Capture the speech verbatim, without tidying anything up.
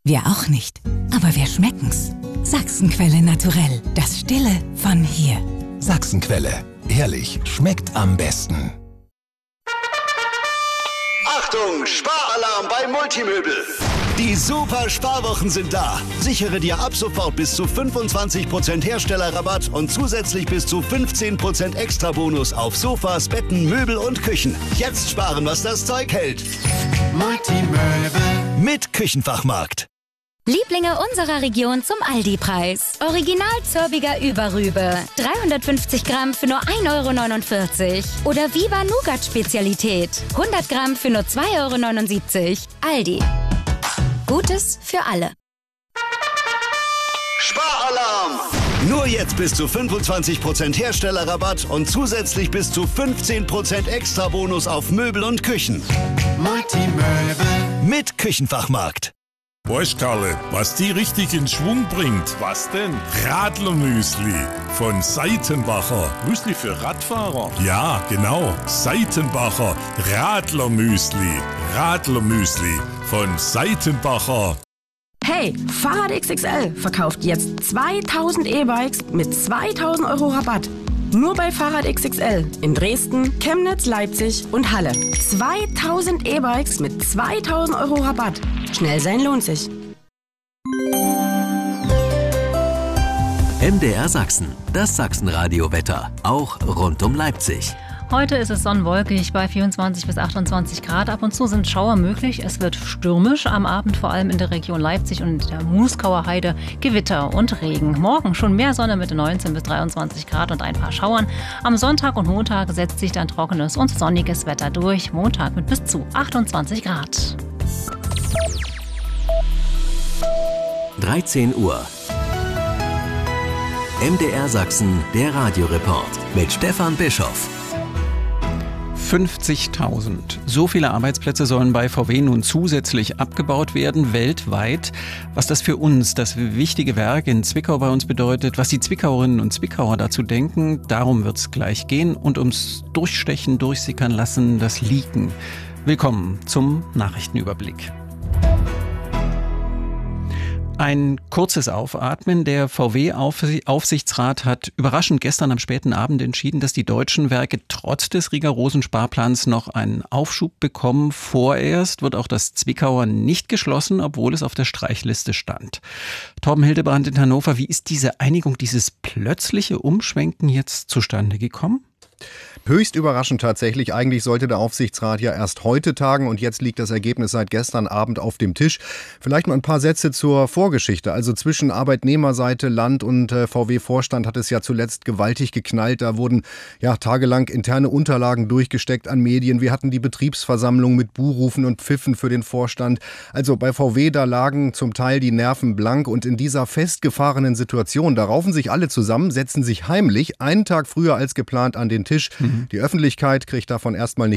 Wir auch nicht. Aber wir schmecken's. Sachsenquelle Naturell. Das Stille von hier. Sachsenquelle. Ehrlich, schmeckt am besten. Achtung, Sparalarm bei Multimöbel. Die super Sparwochen sind da. Sichere dir ab sofort bis zu fünfundzwanzig Prozent Herstellerrabatt und zusätzlich bis zu fünfzehn Prozent Extrabonus auf Sofas, Betten, Möbel und Küchen. Jetzt sparen, was das Zeug hält. Multimöbel mit Küchenfachmarkt. Lieblinge unserer Region zum Aldi-Preis. Original Zörbiger Überrübe. dreihundertfünfzig Gramm für nur ein Euro neunundvierzig. Oder Viva Nougat Spezialität. hundert Gramm für nur zwei Euro neunundsiebzig. Aldi. Gutes für alle. Sparalarm! Nur jetzt bis zu fünfundzwanzig Prozent Herstellerrabatt und zusätzlich bis zu fünfzehn Prozent Extrabonus auf Möbel und Küchen. Multimöbel mit Küchenfachmarkt. Weißt Karle, was die richtig in Schwung bringt? Was denn? Radlermüsli von Seitenbacher. Müsli für Radfahrer? Ja, genau. Seitenbacher Radlermüsli. Radlermüsli von Seitenbacher. Hey, Fahrrad X X L verkauft jetzt zweitausend E-Bikes mit zweitausend Euro Rabatt. Nur bei Fahrrad X X L in Dresden, Chemnitz, Leipzig und Halle. zweitausend E-Bikes mit zweitausend Euro Rabatt. Schnell sein lohnt sich. M D R Sachsen, das Sachsenradio-Wetter, auch rund um Leipzig. Heute ist es sonnenwolkig bei vierundzwanzig bis achtundzwanzig Grad. Ab und zu sind Schauer möglich. Es wird stürmisch. Am Abend vor allem in der Region Leipzig und der Muskauer Heide Gewitter und Regen. Morgen schon mehr Sonne mit neunzehn bis dreiundzwanzig Grad und ein paar Schauern. Am Sonntag und Montag setzt sich dann trockenes und sonniges Wetter durch. Montag mit bis zu achtundzwanzig Grad. dreizehn Uhr. M D R Sachsen, der Radioreport mit Stefan Bischoff. fünfzigtausend. So viele Arbeitsplätze sollen bei V W nun zusätzlich abgebaut werden, weltweit. Was das für uns, das wichtige Werk in Zwickau bei uns bedeutet, was die Zwickauerinnen und Zwickauer dazu denken, darum wird es gleich gehen. Und ums Durchstechen, Durchsickern lassen, das Leaken. Willkommen zum Nachrichtenüberblick. Ein kurzes Aufatmen. Der V W-Aufsichtsrat hat überraschend gestern am späten Abend entschieden, dass die deutschen Werke trotz des rigorosen Sparplans noch einen Aufschub bekommen. Vorerst wird auch das Zwickauer nicht geschlossen, obwohl es auf der Streichliste stand. Torben Hildebrand in Hannover, wie ist diese Einigung, dieses plötzliche Umschwenken jetzt zustande gekommen? Höchst überraschend tatsächlich. Eigentlich sollte der Aufsichtsrat ja erst heute tagen und jetzt liegt das Ergebnis seit gestern Abend auf dem Tisch. Vielleicht mal ein paar Sätze zur Vorgeschichte. Also zwischen Arbeitnehmerseite, Land und äh, V W-Vorstand hat es ja zuletzt gewaltig geknallt. Da wurden ja tagelang interne Unterlagen durchgesteckt an Medien. Wir hatten die Betriebsversammlung mit Buhrufen und Pfiffen für den Vorstand. Also bei V W, da lagen zum Teil die Nerven blank und in dieser festgefahrenen Situation, da raufen sich alle zusammen, setzen sich heimlich einen Tag früher als geplant an den Tisch. Mhm. Die Öffentlichkeit kriegt davon erstmal nichts